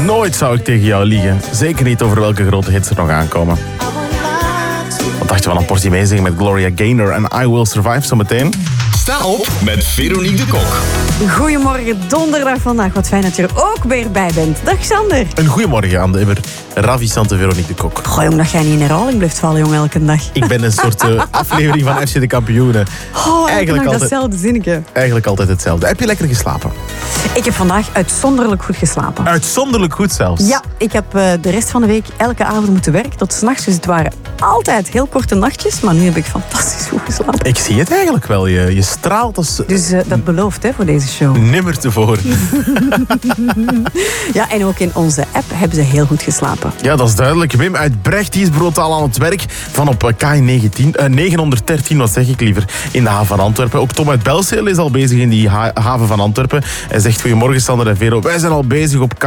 Nooit zou ik tegen jou liegen. Zeker niet over welke grote hits er nog aankomen. Wat dacht je van een portie meezingen met Gloria Gaynor en I Will Survive zometeen? Sta op met Veronique de Kok. Goedemorgen, donderdag vandaag. Wat fijn dat je er ook weer bij bent. Dag Sander. Een goeiemorgen aan de immer ravissante Veronique de Kok. Goh jong, dat jij niet in herhaling blijft vallen jong elke dag. Ik ben een soort aflevering van FC de Kampioenen. Eigenlijk altijd datzelfde zinnetje. Eigenlijk altijd hetzelfde. Heb je lekker geslapen? Ik heb vandaag uitzonderlijk goed geslapen. Uitzonderlijk goed zelfs. Ja, ik heb de rest van de week elke avond moeten werken tot 's nachts. Dus het waren altijd heel korte nachtjes. Maar nu heb ik fantastisch goed geslapen. Ik zie het eigenlijk wel. Je straalt als... Dus dat belooft hè, voor deze show. Nimmer tevoren. Ja, en ook in onze app hebben ze heel goed geslapen. Ja, dat is duidelijk. Wim uit Brecht die is brutaal aan het werk van op K913, wat zeg ik liever, in de haven van Antwerpen. Ook Tom uit Belzeel is al bezig in die haven van Antwerpen. Hij zegt, goedemorgen Sander en Vero, wij zijn al bezig op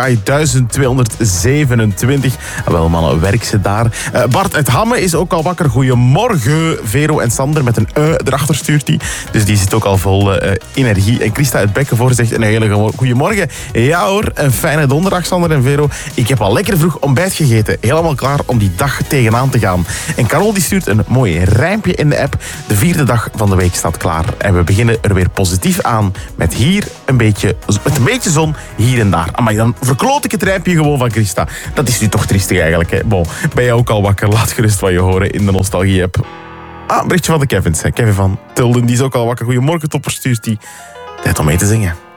K1227. Wel mannen, werk ze daar. Bart uit Hamme is ook al wakker. Goedemorgen Vero en Sander, met een erachter stuurt hij. Dus die zit ook al vol energie. En Christa uit Bekkenvoort zegt een hele goedemorgen. Ja hoor, een fijne donderdag Sander en Vero. Ik heb al lekker vroeg ontbijt gegeten. Helemaal klaar om die dag tegenaan te gaan. En Carol die stuurt een mooi rijmpje in de app. De 4e dag van de week staat klaar. En we beginnen er weer positief aan. Met een beetje zon hier en daar. Maar dan verkloot ik het rijmpje gewoon van Christa. Dat is nu toch triestig eigenlijk. Hè? Bon, ben jij ook al wakker? Laat gerust wat je horen in de Nostalgie-app. Een berichtje van de Kevins. Hè? Kevin van Tilden, die is ook al wakker. Goedemorgen toppers, stuurt die. Tijd om mee te zingen.